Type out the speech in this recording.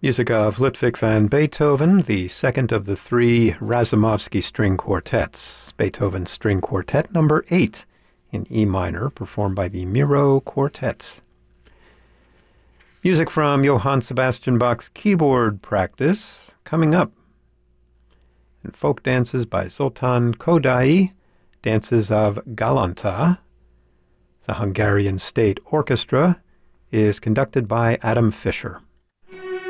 Music of Ludwig van Beethoven, the second of the three Razumovsky string quartets. Beethoven's String Quartet number 8 in E minor, performed by the Miro Quartet. Music from Johann Sebastian Bach's keyboard practice coming up. And folk dances by Zoltán Kodály, dances of Galanta. The Hungarian State Orchestra is conducted by Adam Fischer.